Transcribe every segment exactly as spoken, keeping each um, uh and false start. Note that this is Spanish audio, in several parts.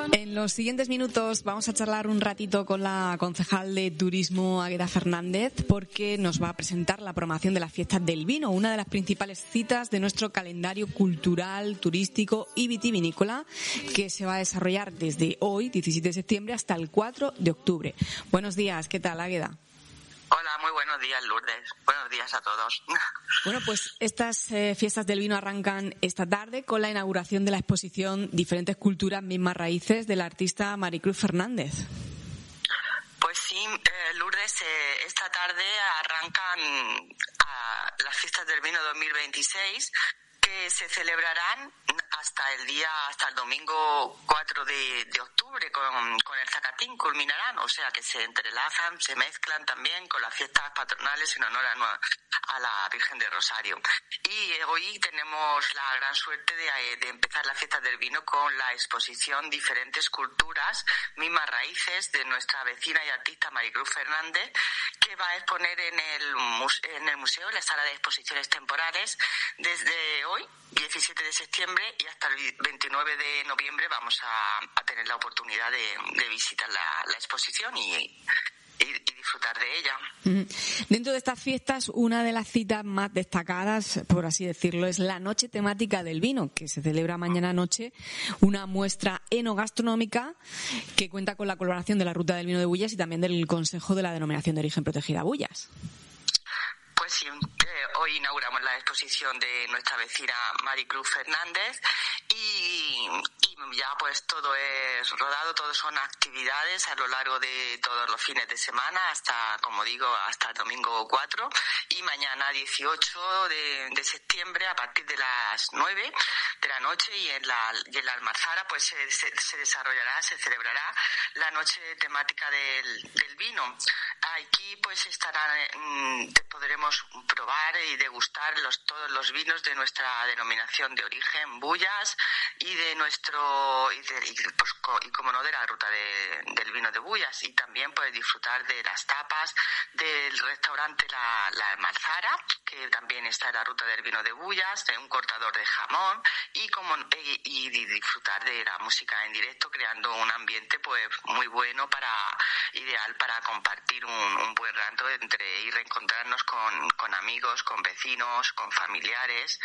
En los siguientes minutos vamos a charlar un ratito con la concejal de Turismo, Águeda Fernández, porque nos va a presentar la programación de las fiestas del vino, una de las principales citas de nuestro calendario cultural, turístico y vitivinícola, que se va a desarrollar desde hoy, diecisiete de septiembre, hasta el cuatro de octubre. Buenos días, ¿qué tal, Águeda? Hola, muy buenos días, Lourdes. Buenos días a todos. Bueno, pues estas eh, fiestas del vino arrancan esta tarde con la inauguración de la exposición Diferentes culturas, mismas raíces, del artista Maricruz Fernández. Pues sí, eh, Lourdes, eh, esta tarde arrancan a las fiestas del vino dos mil veintiséis, que se celebrarán hasta el día, hasta el domingo cuatro de, de octubre con, con el Zacatín, culminarán, o sea que se entrelazan, se mezclan también con las fiestas patronales en honor a, a la Virgen del Rosario. Y hoy tenemos la gran suerte de, de empezar las fiestas del vino con la exposición Diferentes culturas, mismas raíces, de nuestra vecina y artista Maricruz Fernández, que va a exponer en el, en el museo, en la sala de exposiciones temporales, desde hoy, diecisiete de septiembre, y hasta el veintinueve de noviembre vamos a, a tener la oportunidad de, de visitar la, la exposición y, y, y disfrutar de ella. Dentro de estas fiestas, una de las citas más destacadas, por así decirlo, es la Noche Temática del Vino, que se celebra mañana noche, una muestra enogastronómica que cuenta con la colaboración de la Ruta del Vino de Bullas y también del Consejo de la Denominación de Origen Protegida Bullas. Pues sí, eh, hoy inauguramos la exposición de nuestra vecina Maricruz Fernández y, y ya pues todo es rodado, todo son actividades a lo largo de todos los fines de semana hasta, como digo, hasta el domingo cuatro, y mañana dieciocho de, de septiembre a partir de las nueve de la noche y en la, y en la Almazara pues se, se, se desarrollará, se celebrará la noche temática del, del vino. Aquí pues estarán, podremos probar y degustar los, todos los vinos de nuestra denominación de origen, Bullas, y de nuestro y, de, y, pues, y como no de la ruta de, del vino de Bullas, y también pues disfrutar de las tapas del restaurante La, la Almazara, que también está en la ruta del vino de Bullas, de un cortador de jamón, y como y, y disfrutar de la música en directo, creando un ambiente pues muy bueno, para ideal para compartir un, un buen rato entre y reencontrarnos con, con amigos, con vecinos, con familiares,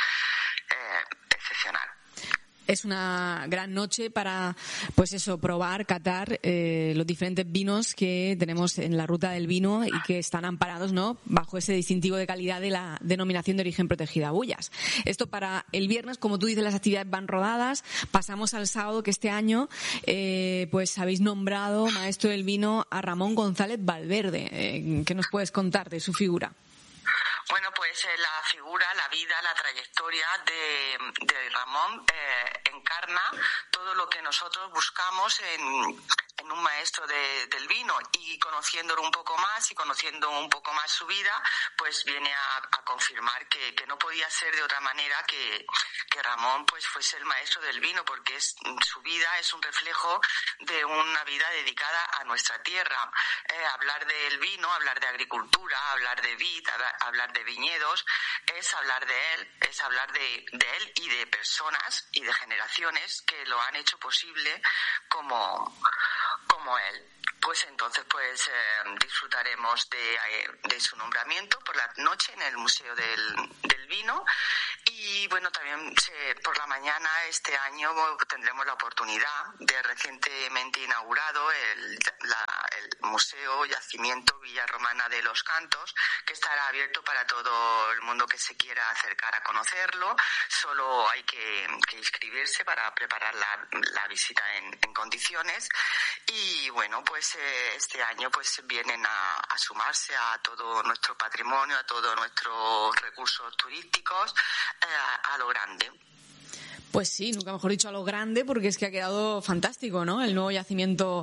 eh, excepcional. Es una gran noche para, pues eso, probar, catar eh, los diferentes vinos que tenemos en la Ruta del Vino y que están amparados, ¿no?, bajo ese distintivo de calidad de la Denominación de Origen Protegida Bullas. Esto para el viernes, como tú dices, las actividades van rodadas. Pasamos al sábado, que este año eh, pues habéis nombrado maestro del vino a Ramón González Valverde. Eh, ¿Qué nos puedes contar de su figura? Bueno, pues eh, la figura, la vida, la trayectoria de, de Ramón eh, encarna todo lo que nosotros buscamos en, en un maestro de, del vino, y conociéndolo un poco más y conociendo un poco más su vida, pues viene a, a confirmar que, que no podía ser de otra manera que, que Ramón pues fuese el maestro del vino, porque es, su vida es un reflejo de una vida dedicada a nuestra tierra. Eh, hablar del vino, hablar de agricultura, hablar de vid, hablar de viñedos, es hablar de él, es hablar de, de él y de personas y de generaciones que lo han hecho posible como, como él. Pues entonces pues eh, disfrutaremos de, eh, de su nombramiento por la noche en el Museo del, del Vino, y bueno, también se, por la mañana este año tendremos la oportunidad de recientemente inaugurado el, la, el Museo Yacimiento Villa Romana de los Cantos, que estará abierto para todo el mundo que se quiera acercar a conocerlo. Solo hay que, que inscribirse para preparar la, la visita en, en condiciones, y bueno, pues este año pues vienen a, a sumarse a todo nuestro patrimonio, a todos nuestros recursos turísticos, eh, a, a lo grande. Pues sí, nunca mejor dicho, a lo grande, porque es que ha quedado fantástico, ¿no? El nuevo yacimiento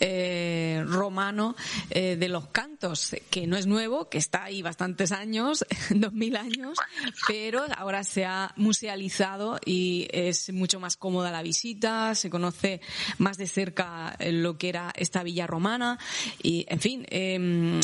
eh, romano eh, de los Cantos, que no es nuevo, que está ahí bastantes años, dos mil años, pero ahora se ha musealizado y es mucho más cómoda la visita, se conoce más de cerca lo que era esta villa romana y, en fin, eh,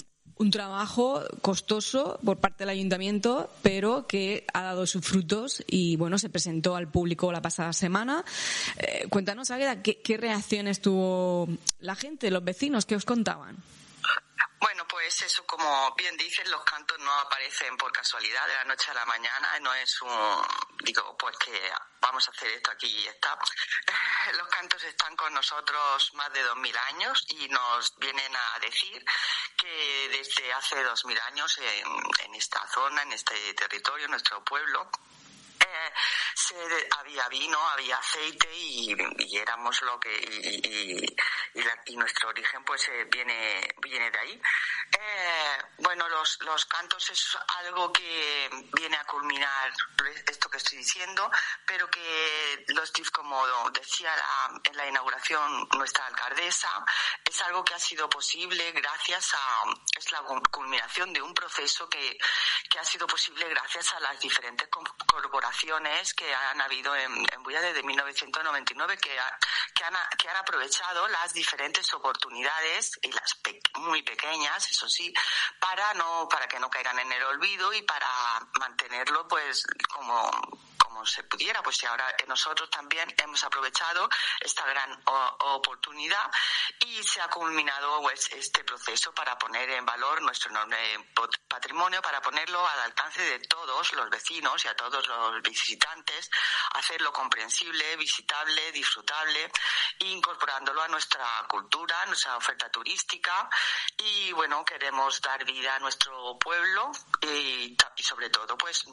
un trabajo costoso por parte del ayuntamiento, pero que ha dado sus frutos y, bueno, se presentó al público la pasada semana. Eh, cuéntanos, Águeda, ¿qué, qué reacciones tuvo la gente, los vecinos? ¿Qué os contaban? Bueno, pues eso, como bien dices, los cantos no aparecen por casualidad de la noche a la mañana, no es un, digo, pues que vamos a hacer esto aquí y ya está. Los cantos están con nosotros más de dos mil años y nos vienen a decir que desde hace dos mil años en, en esta zona, en este territorio, en nuestro pueblo, Eh, se, había vino, había aceite y, y éramos lo que y, y, y, la, y nuestro origen pues eh, viene viene de ahí. Eh, bueno, los los cantos es algo que viene a culminar esto que estoy diciendo, pero que los como decía la, en la inauguración nuestra alcaldesa, es algo que ha sido posible gracias a es la culminación de un proceso que que ha sido posible gracias a las diferentes corporaciones que han habido en, en Bulla desde mil novecientos noventa y nueve que, ha, que, han, que han aprovechado las diferentes oportunidades y las pe- muy pequeñas, eso sí, para no para que no caigan en el olvido y para mantenerlo pues como como se pudiera, pues y ahora nosotros también hemos aprovechado esta gran o, oportunidad y se ha culminado pues este proceso para poner en valor nuestro enorme patrimonio, para ponerlo al alcance de todos los vecinos y a todos los visitantes, hacerlo comprensible, visitable, disfrutable, incorporándolo a nuestra cultura, a nuestra oferta turística y bueno, queremos dar vida a nuestro pueblo y, y sobre todo pues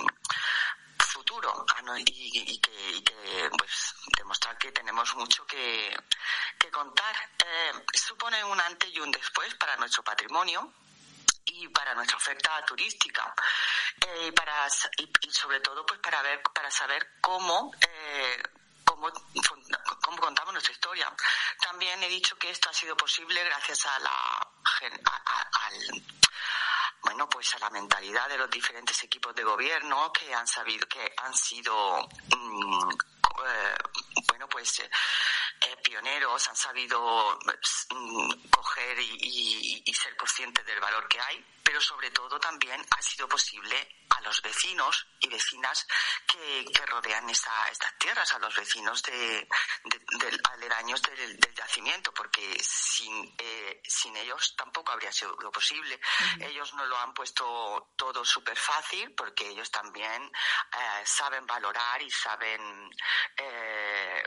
futuro y, y, que, y que pues demostrar que tenemos mucho que, que contar. Eh, supone un antes y un después para nuestro patrimonio y para nuestra oferta turística eh, y para y, y sobre todo pues para ver para saber cómo eh, cómo cómo contamos nuestra historia. También he dicho que esto ha sido posible gracias a la a, a, al bueno, pues a la mentalidad de los diferentes equipos de gobierno que han sabido, que han sido, mmm, eh, bueno, pues eh, pioneros, han sabido mmm, coger y, y, y ser conscientes del valor que hay, pero sobre todo también ha sido posible a los vecinos y vecinas que, que rodean esta, estas tierras, a los vecinos de, de, de aledaños del, del yacimiento, porque sin, eh, sin ellos tampoco habría sido lo posible. Uh-huh. Ellos no lo han puesto todo súper fácil, porque ellos también eh, saben valorar y saben eh,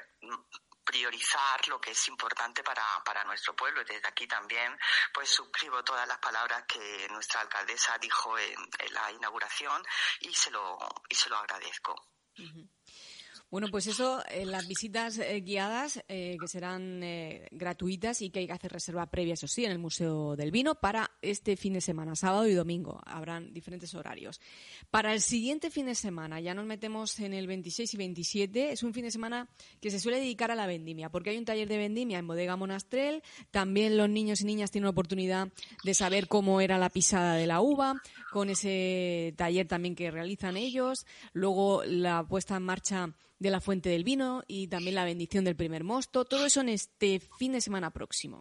priorizar lo que es importante para, para nuestro pueblo. Y desde aquí también pues suscribo todas las palabras que nuestra alcaldesa dijo en, en la inauguración y se lo y se lo agradezco. Uh-huh. Bueno, pues eso, eh, las visitas eh, guiadas eh, que serán eh, gratuitas y que hay que hacer reserva previa, eso sí, en el Museo del Vino para este fin de semana, sábado y domingo. Habrán diferentes horarios. Para el siguiente fin de semana, ya nos metemos en el veintiséis y veintisiete, es un fin de semana que se suele dedicar a la vendimia, porque hay un taller de vendimia en Bodega Monastrell. También los niños y niñas tienen la oportunidad de saber cómo era la pisada de la uva, con ese taller también que realizan ellos. Luego la puesta en marcha de la fuente del vino y también la bendición del primer mosto. Todo eso en este fin de semana próximo.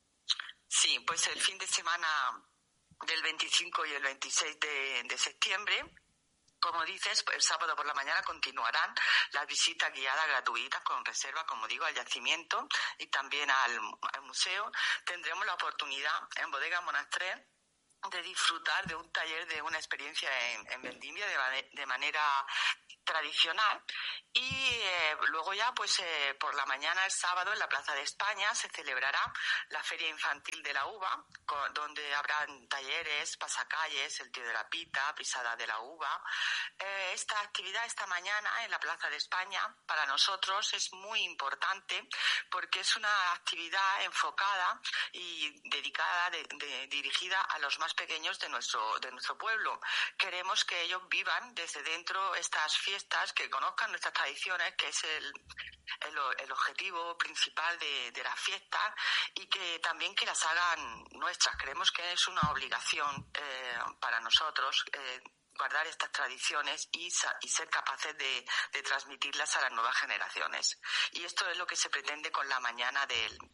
Sí, pues el fin de semana del veinticinco y el veintiséis de, de septiembre, como dices, el sábado por la mañana continuarán las visitas guiadas gratuitas con reserva, como digo, al yacimiento y también al, al museo. Tendremos la oportunidad en Bodega Monastrell de disfrutar de un taller, de una experiencia en, en vendimia de, de manera tradicional y eh, luego ya pues eh, por la mañana el sábado en la Plaza de España se celebrará la Feria Infantil de la Uva, con, donde habrán talleres, pasacalles, el tío de la pita, pisada de la uva. Eh, esta actividad esta mañana en la Plaza de España para nosotros es muy importante porque es una actividad enfocada y dedicada, de, de, dirigida a los más pequeños de nuestro, de nuestro pueblo. Queremos que ellos vivan desde dentro estas fiestas, que conozcan nuestras tradiciones, que es el, el, el objetivo principal de, de la fiesta, y que también que las hagan nuestras. Creemos que es una obligación eh, para nosotros eh, guardar estas tradiciones y, y ser capaces de, de transmitirlas a las nuevas generaciones. Y esto es lo que se pretende con la mañana del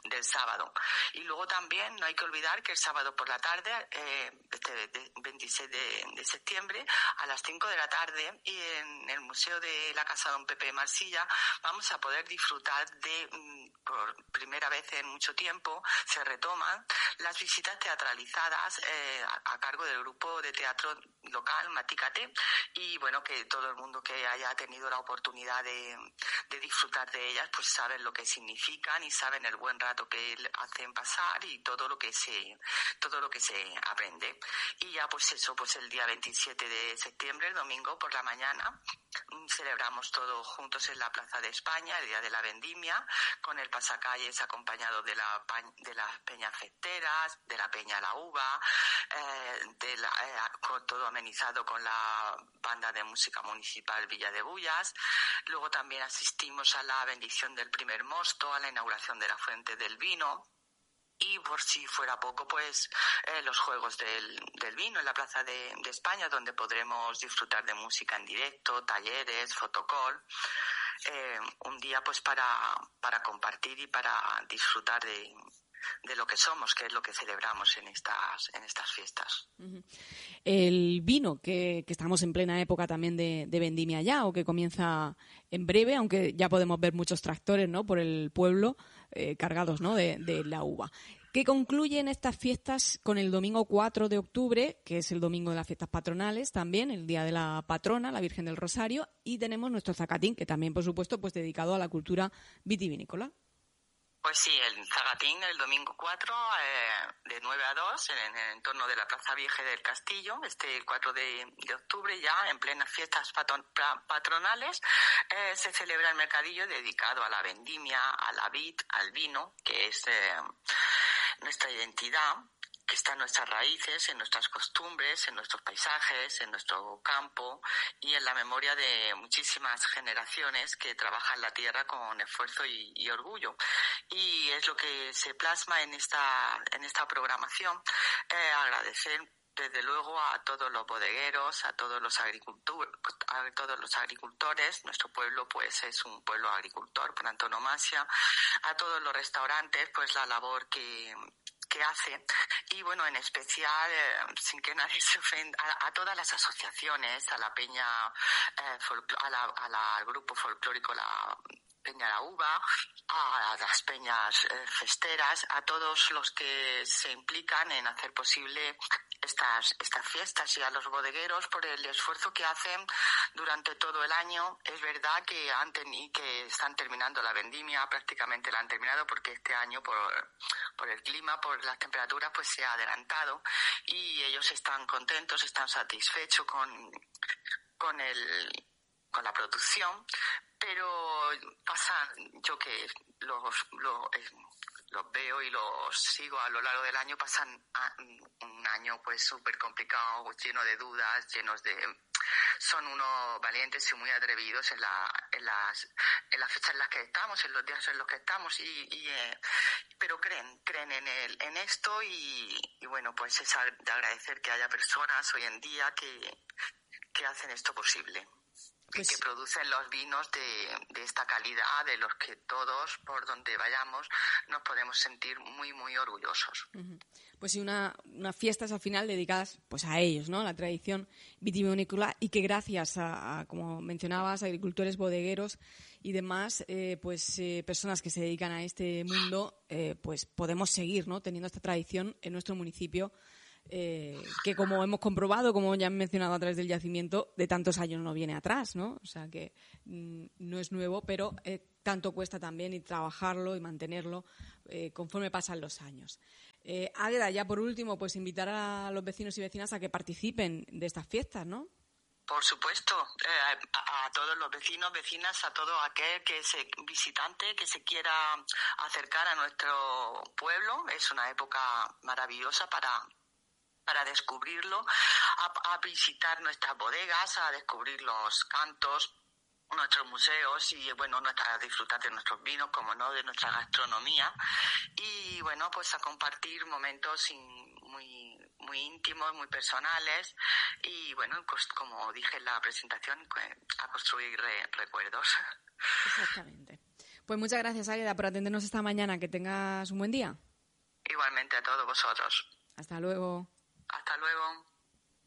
del sábado. Y luego también no hay que olvidar que el sábado por la tarde, eh, este veintiséis de septiembre, a las cinco de la tarde, y en el Museo de la Casa Don Pepe de Marsilla, vamos a poder disfrutar de, por primera vez en mucho tiempo, se retoman las visitas teatralizadas eh, a, a cargo del grupo de teatro local Maticate, y bueno, que todo el mundo que haya tenido la oportunidad de, de disfrutar de ellas, pues saben lo que significan y saben el buen rato que hacen pasar y todo lo que se todo lo que se aprende. Y ya pues eso, pues el día veintisiete de septiembre, el domingo por la mañana, celebramos todos juntos en la Plaza de España el día de la vendimia, con el pasacalles acompañado de la de las peñas festeras, de la Peña La Uva, eh, de la, eh, con todo amenizado con la banda de música municipal Villa de Bullas. Luego también asistimos a la bendición del primer mosto, a la inauguración de la Fuente del Vino. Y por si fuera poco, pues eh, los Juegos del, del Vino en la Plaza de, de España, donde podremos disfrutar de música en directo, talleres, fotocall. Eh, un día pues para, para compartir y para disfrutar de, de lo que somos, que es lo que celebramos en estas, en estas fiestas. Uh-huh. El vino, que, que estamos en plena época también de, de vendimia ya, o que comienza en breve, aunque ya podemos ver muchos tractores, ¿no?, por el pueblo, eh, cargados, ¿no?, de, de la uva. Que concluyen estas fiestas con el domingo cuatro de octubre, que es el domingo de las fiestas patronales también, el día de la patrona, la Virgen del Rosario, y tenemos nuestro Zacatín, que también, por supuesto, pues dedicado a la cultura vitivinícola. Pues sí, el Zagatín el domingo cuatro, eh, de nueve a dos, en, en el entorno de la Plaza Vieja del Castillo, este cuatro de, de octubre, ya en plenas fiestas patron, patronales, eh, se celebra el mercadillo dedicado a la vendimia, a la vid, al vino, que es eh, nuestra identidad, que está en nuestras raíces, en nuestras costumbres, en nuestros paisajes, en nuestro campo y en la memoria de muchísimas generaciones que trabajan la tierra con esfuerzo y, y orgullo. Y es lo que se plasma en esta, en esta programación. Eh, agradecer desde luego a todos los bodegueros, a todos los agricultores, a todos los agricultores. Nuestro pueblo pues es un pueblo agricultor por antonomasia. A todos los restaurantes, pues la labor que que hace, y bueno, en especial, eh, sin que nadie se ofenda, a, a todas las asociaciones, a la peña, eh, folcl- a la, a la, al grupo folclórico La Peña La Uva, a las peñas eh, festeras, a todos los que se implican en hacer posible estas estas fiestas, y a los bodegueros por el esfuerzo que hacen durante todo el año. Es verdad que han ten- y que están terminando la vendimia, prácticamente la han terminado, porque este año por, por el clima, por las temperaturas, pues se ha adelantado, y ellos están contentos, están satisfechos con, con el con la producción, pero pasan, yo que los, los, eh, los veo y los sigo a lo largo del año, pasan a, un año pues súper complicado, lleno de dudas, llenos de... Son unos valientes y muy atrevidos en, la, en, las, en las fechas en las que estamos, en los días en los que estamos, y, y eh, pero creen, creen en el, en esto, y, y bueno, pues es de agradecer que haya personas hoy en día que, que hacen esto posible. Pues, que producen los vinos de, de esta calidad, de los que todos, por donde vayamos, nos podemos sentir muy, muy orgullosos. Uh-huh. Pues sí, una, unas fiestas al final dedicadas pues a ellos, ¿no?, a la tradición vitivinícola, y que gracias a, a como mencionabas, agricultores, bodegueros y demás, eh, pues eh, personas que se dedican a este mundo, eh, pues podemos seguir, ¿no?, teniendo esta tradición en nuestro municipio. Eh, que como hemos comprobado, como ya han mencionado a través del yacimiento, de tantos años no viene atrás, ¿no? O sea que mm, no es nuevo, pero eh, tanto cuesta también y trabajarlo y mantenerlo eh, conforme pasan los años. Eh, Águeda, ya por último, pues invitar a los vecinos y vecinas a que participen de estas fiestas, ¿no? Por supuesto, eh, a, a todos los vecinos, vecinas, a todo aquel que se visitante que se quiera acercar a nuestro pueblo. Es una época maravillosa para para descubrirlo, a, a visitar nuestras bodegas, a descubrir los cantos, nuestros museos y, bueno, nuestra, a disfrutar de nuestros vinos, como no, de nuestra gastronomía, y, bueno, pues a compartir momentos in, muy muy íntimos, muy personales, y, bueno, pues, como dije en la presentación, a construir re, recuerdos. Exactamente. Pues muchas gracias, Águeda, por atendernos esta mañana. Que tengas un buen día. Igualmente a todos vosotros. Hasta luego. Hasta luego.